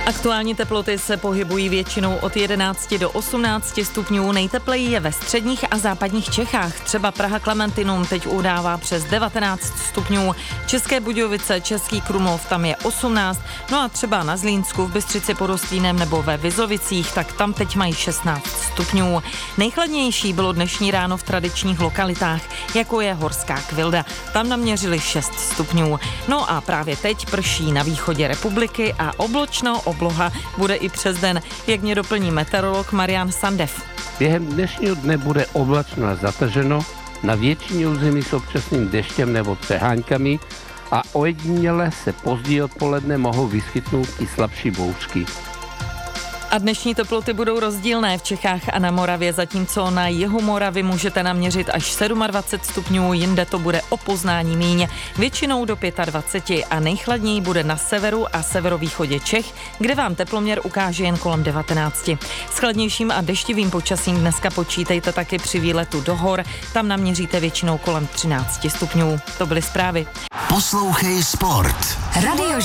Aktuální teploty se pohybují většinou od 11 do 18 stupňů. Nejtepleji je ve středních a západních Čechách. Třeba Praha Klementinum teď udává přes 19 stupňů. České Budějovice, Český Krumlov, tam je 18. No a třeba na Zlínsku, v Bystřici pod Hostýnem nebo ve Vizovicích, tak tam teď mají 16 stupňů. Nejchladnější bylo dnešní ráno v tradičních lokalitách, jako je Horská Kvilda. Tam naměřili 6 stupňů. No a právě teď prší na východě republiky a obloha bude i přes den, jak mě doplní meteorolog Marian Sandev. Během dnešního dne bude oblačno a zataženo, na většině území s občasným deštěm nebo přeháňkami a ojediněle se později odpoledne mohou vyskytnout i slabší bouřky. A dnešní teploty budou rozdílné v Čechách a na Moravě, zatímco na jihu Moravy můžete naměřit až 27 stupňů, jinde to bude o poznání míň, většinou do 25 a nejchladněji bude na severu a severovýchodě Čech, kde vám teploměr ukáže jen kolem 19. S chladnějším a deštivým počasím dneska počítejte taky při výletu do hor, tam naměříte většinou kolem 13 stupňů. To byly zprávy. Poslouchej Sport. Radio